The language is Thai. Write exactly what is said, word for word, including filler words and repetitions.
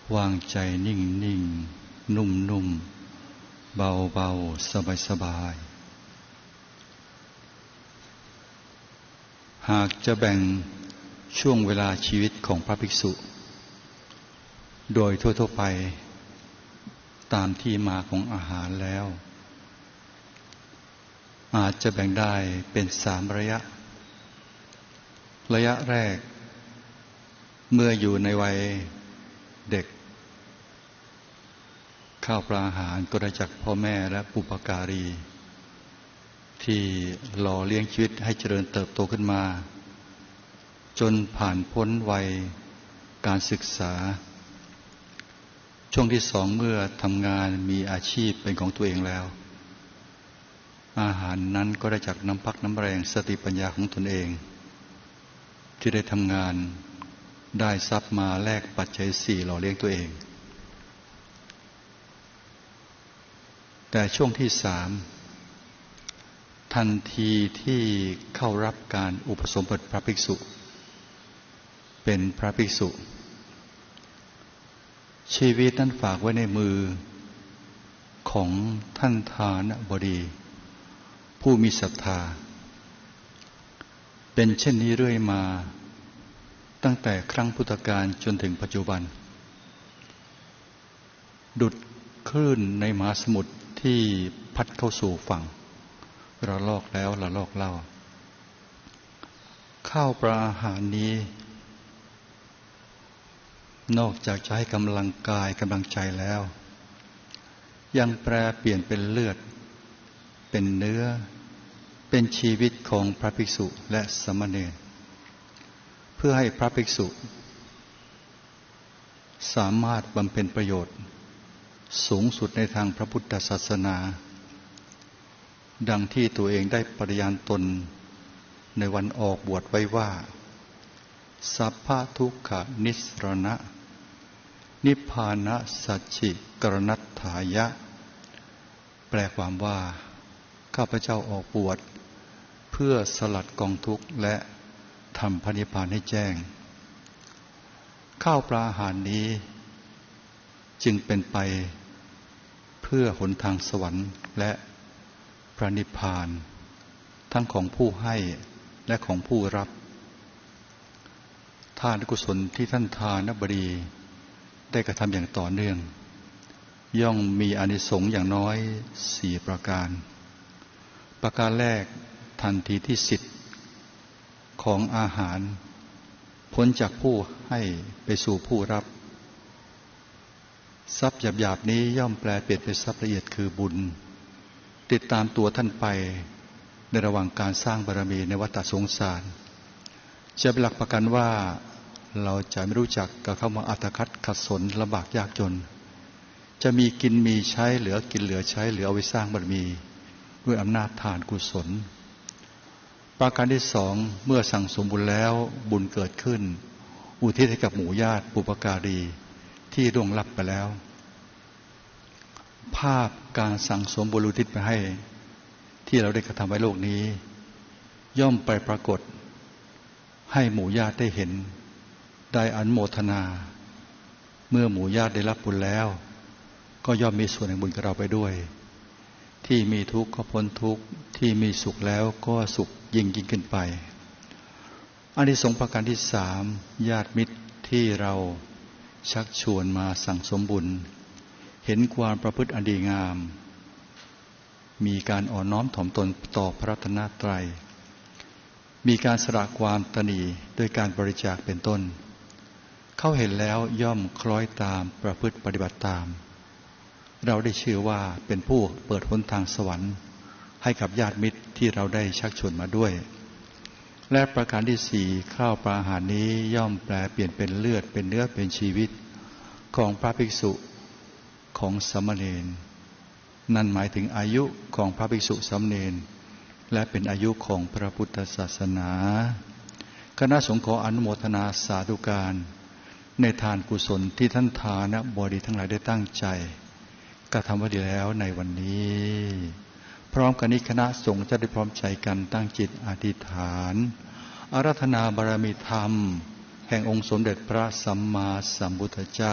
วางใจนิ่งนิ่งนุ่มนุ่มเบาเบาสบายสบายหากจะแบ่งช่วงเวลาชีวิตของพระภิกษุโดยทั่วๆไปตามที่มาของอาหารแล้วอาจจะแบ่งได้เป็นสามระยะระยะแรกเมื่ออยู่ในวัยเด็กข้าวปลาอาหารก็ได้จากพ่อแม่และบุพการีที่หล่อเลี้ยงชีวิตให้เจริญเติบโตขึ้นมาจนผ่านพ้นวัยการศึกษาช่วงที่สองเมื่อทำงานมีอาชีพเป็นของตัวเองแล้วอาหารนั้นก็ได้จากน้ำพักน้ำแรงสติปัญญาของตนเองที่ได้ทำงานได้ทรัพย์มาแลกปัจจัยสี่หล่อเลี้ยงตัวเองแต่ช่วงที่สามทันทีที่เข้ารับการอุปสมบทพระภิกษุเป็นพระภิกษุชีวิตนั้นฝากไว้ในมือของท่านทานบดีผู้มีศรัทธาเป็นเช่นนี้เรื่อยมาตั้งแต่ครั้งพุทธกาลจนถึงปัจจุบันดุจคลื่นในมหาสมุทรที่พัดเข้าสู่ฝั่งระลอกแล้วระลอกเล่าข้าวปลาอาหารนี้นอกจากจะให้กำลังกายกำลังใจแล้วยังแปรเปลี่ยนเป็นเลือดเป็นเนื้อเป็นชีวิตของพระภิกษุและสามเณรเพื่อให้พระภิกษุสามารถบำเพ็ญประโยชน์สูงสุดในทางพระพุทธศาสนาดังที่ตัวเองได้ปฏิญาณตนในวันออกบวชไว้ว่าสัพพะทุกขนิสรณะนิพพานะสัจฉิกรณัตถายะแปลความว่าข้าพเจ้าออกบวชเพื่อสลัดกองทุกข์และทำพระนิพพานให้แจ้งข้าวปลาอาหารนี้จึงเป็นไปเพื่อหนทางสวรรค์และพระนิพพานทั้งของผู้ให้และของผู้รับทานกุศลที่ท่านทานบดีได้กระทำอย่างต่อเนื่องย่อมมีอานิสงส์อย่างน้อยสี่ประการประการแรกทันทีที่สิทธิ์ของอาหารพ้นจากผู้ให้ไปสู่ผู้รับทรัพย์หยาบๆนี้ย่อมแปลเปลี่ยนเป็นทรัพย์ละเอียดคือบุญติดตามตัวท่านไปในระหว่างการสร้างบารมีในวัฏสงสารจะเป็นหลักประกันว่าเราจะไม่รู้จักกับคำว่าอัตคัดขัดสนลำบากยากจนจะมีกินมีใช้เหลือกินเหลือใช้เหลือเอาไว้สร้างบารมีด้วยอำนาจทานกุศลประการที่สองเมื่อสั่งสมบุญแล้วบุญเกิดขึ้นอุทิศให้กับหมู่ญาติปุปการีที่ล่วงลับไปแล้วภาพการสั่งสมบุญอุทิศไปให้ที่เราได้กระทำไว้โลกนี้ย่อมไปปรากฏให้หมู่ญาติได้เห็นได้อนุโมทนาเมื่อหมู่ญาติได้รับบุญแล้วก็ย่อมมีส่วนแห่งบุญกับเราไปด้วยที่มีทุกข์ก็พ้นทุกข์ที่มีสุขแล้วก็สุขยิ่งยิ่งขึ้นไปอานิสงส์ประการที่สามญาติมิตรที่เราชักชวนมาสั่งสมบุญเห็นความประพฤติอันดีงามมีการอ่อนน้อมถ่อมตนต่อพระรัตนตรัยมีการสละความตนีด้วยการบริจาคเป็นต้นเขาเห็นแล้วย่อมคล้อยตามประพฤติปฏิบัติตามเราได้ชื่อว่าเป็นผู้เปิดหนทางสวรรค์ให้กับญาติมิตรที่เราได้ชักชวนมาด้วยและประการที่สี่ข้าวปลาอาหารนี้ย่อมแปลเปลี่ยนเป็นเลือดเป็นเนื้อเป็นชีวิตของพระภิกษุของสามเณรนั่นหมายถึงอายุของพระภิกษุสามเณรและเป็นอายุของพระพุทธศาสนาคณะสงฆ์ขออนุโมทนาสาธุการในทานกุศลที่ท่านทานบดีทั้งหลายได้ตั้งใจกระทำไว้ดีแล้วในวันนี้พร้อมกันนี้คณะสงฆ์จะได้พร้อมใจกันตั้งจิตอธิษฐานอาราธนาบารมีธรรมแห่งองค์สมเด็จพระสัมมาสัมพุทธเจ้า